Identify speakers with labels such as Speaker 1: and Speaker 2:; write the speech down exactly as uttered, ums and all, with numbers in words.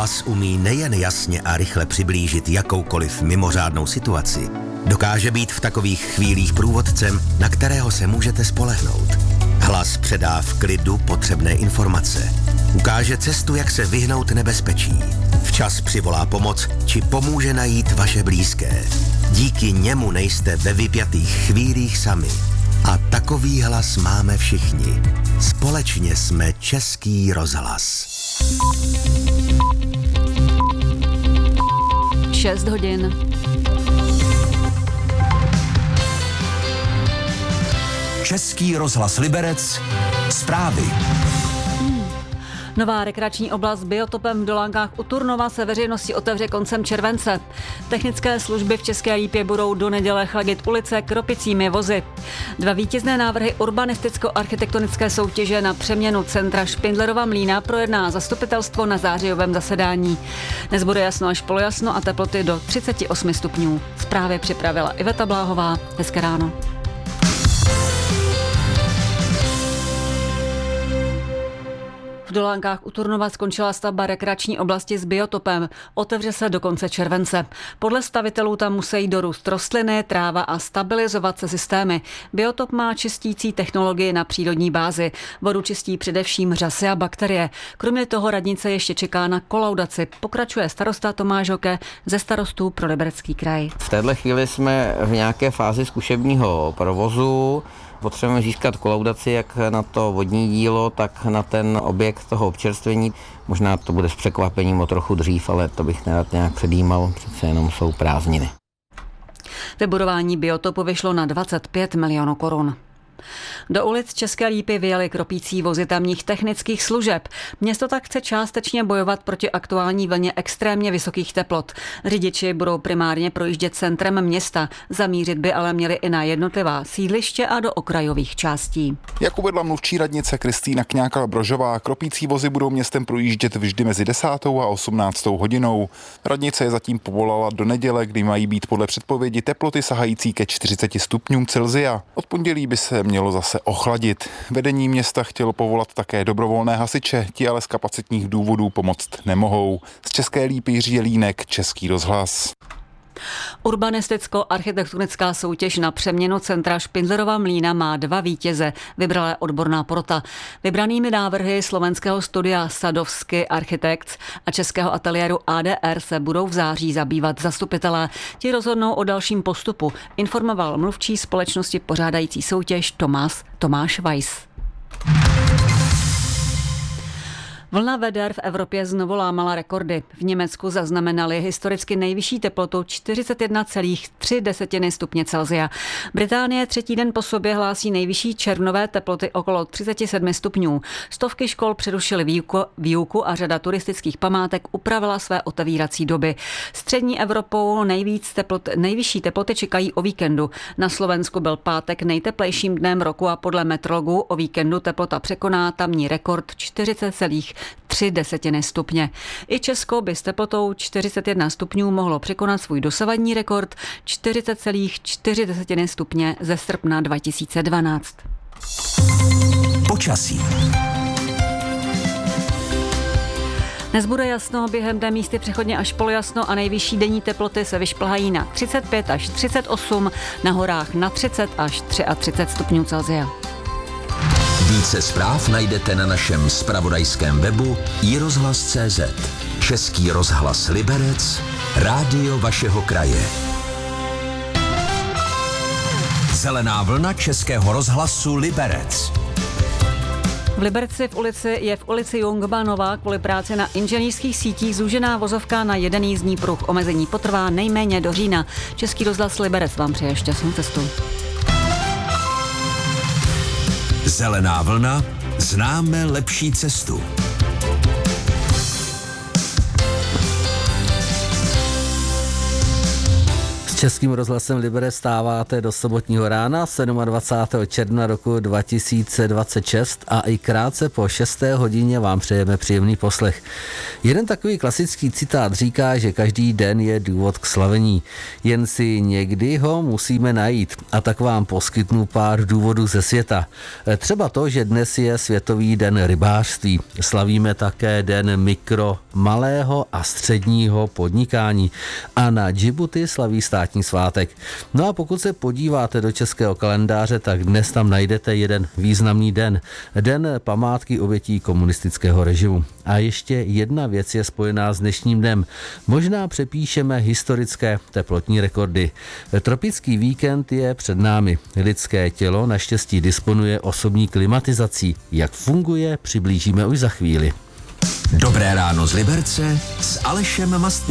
Speaker 1: Hlas umí nejen jasně a rychle přiblížit jakoukoliv mimořádnou situaci, dokáže být v takových chvílích průvodcem, na kterého se můžete spolehnout. Hlas předá v klidu potřebné informace. Ukáže cestu, jak se vyhnout nebezpečí. Včas přivolá pomoc, či pomůže najít vaše blízké. Díky němu nejste ve vypjatých chvílích sami. A takový hlas máme všichni. Společně jsme Český rozhlas.
Speaker 2: šest hodin.
Speaker 3: Český rozhlas Liberec. Zprávy.
Speaker 2: Nová rekreační oblast Biotopem v Dolánkách u Turnova se veřejnosti otevře koncem července. Technické služby v České Lípě budou do neděle chladit ulice kropicími vozy. Dva vítězné návrhy urbanisticko-architektonické soutěže na přeměnu centra Špindlerova Mlýna projedná zastupitelstvo na zářijovém zasedání. Dnes bude jasno až polojasno a teploty do třicet osm stupňů. Zprávy připravila Iveta Bláhová. Hezké ráno. V Dolánkách u Turnova skončila stavba rekreační oblasti s biotopem. Otevře se do konce července. Podle stavitelů tam musí dorůst rostliny, tráva a stabilizovat se systémy. Biotop má čistící technologii na přírodní bázi. Vodu čistí především řasy a bakterie. Kromě toho radnice ještě čeká na kolaudaci. Pokračuje starosta Tomáš Hoke ze starostů pro Liberecký kraj.
Speaker 4: V téhle chvíli jsme v nějaké fázi zkušebního provozu. Potřebujeme získat kolaudaci jak na to vodní dílo, tak na ten objekt toho občerstvení. Možná to bude s překvapením o trochu dřív, ale to bych nerad nějak předjímal, přece jenom jsou prázdniny.
Speaker 2: Vybudování biotopu vyšlo na dvacet pět milionů korun. Do ulic České Lípy vyjeli kropící vozy tamních technických služeb. Město tak chce částečně bojovat proti aktuální vlně extrémně vysokých teplot. Řidiči budou primárně projíždět centrem města, zamířit by ale měli i na jednotlivá sídliště a do okrajových částí.
Speaker 5: Jak uvedla mluvčí radnice Kristýna Kňáka-Brožová, kropící vozy budou městem projíždět vždy mezi desátou a osmnáctou hodinou. Radnice je zatím povolala do neděle, kdy mají být podle předpovědi teploty sahající ke čtyřiceti stupňům Celsia. Od pondělí by se mělo zase ochladit. Vedení města chtělo povolat také dobrovolné hasiče, ti ale z kapacitních důvodů pomoct nemohou. Z České Lípy Jiří Jelínek, Český rozhlas.
Speaker 2: Urbanisticko-architektonická soutěž na přeměnu centra Špindlerova Mlýna má dva vítěze, vybrala odborná porota. Vybranými návrhy slovenského studia Sadovsky Architects a českého ateliéru A D R se budou v září zabývat zastupitelé. Ti rozhodnou o dalším postupu, informoval mluvčí společnosti pořádající soutěž Tomáš, Tomáš Weiss. Vlna veder v Evropě znovu lámala rekordy. V Německu zaznamenali historicky nejvyšší teplotu čtyřicet jedna celá tři stupně Celsia. Británie třetí den po sobě hlásí nejvyšší červnové teploty okolo třicet sedm stupňů. Stovky škol přerušily výuku, výuku a řada turistických památek upravila své otevírací doby. Střední Evropou nejvíc teplot, nejvyšší teploty čekají o víkendu. Na Slovensku byl pátek nejteplejším dnem roku a podle metrologů o víkendu teplota překoná tamní rekord čtyřicet celá tři stupně. I Česko by s teplotou čtyřicet jedna stupňů mohlo překonat svůj dosavadní rekord čtyřicet celá čtyři stupně ze srpna dva tisíce dvanáct.
Speaker 3: Počasí.
Speaker 2: Dnes bude jasno, během dne místy přechodně až polojasno a nejvyšší denní teploty se vyšplhají na třicet pět až třicet osm, na horách na třicet až třicet tři stupňů Celsia.
Speaker 3: Více zpráv najdete na našem zpravodajském webu i rozhlas tečka cé zet. Český rozhlas Liberec, rádio vašeho kraje. Zelená vlna Českého rozhlasu Liberec.
Speaker 2: V Liberci v ulici je v ulici Jungmanova kvůli práci na inženýrských sítích zúžená vozovka na jeden jízdní pruh. Omezení potrvá nejméně do října. Český rozhlas Liberec vám přeje šťastnou cestu.
Speaker 3: Zelená vlna, známe lepší cestu.
Speaker 2: Z
Speaker 6: Českým rozhlasem Liberec stáváte do sobotního rána dvacátého sedmého června roku dva tisíce dvacet šest a i krátce po šesté hodině vám přejeme příjemný poslech. Jeden takový klasický citát říká, že každý den je důvod k slavení, jen si někdy ho musíme najít, a tak vám poskytnu pár důvodů ze světa. Třeba to, že dnes je Světový den rybářství. Slavíme také den mikro, malého a středního podnikání a na Džibuti slaví státní svátek. No a pokud se podíváte do českého kalendáře, tak dnes tam najdete jeden významný den. Den památky obětí komunistického režimu. A ještě jedna věc je spojená s dnešním dnem. Možná přepíšeme historické teplotní rekordy. Tropický víkend je před námi. Lidské tělo naštěstí disponuje osobní klimatizací. Jak funguje, přiblížíme už za chvíli.
Speaker 3: Dobré ráno z Liberce s Alešem Mastníkem.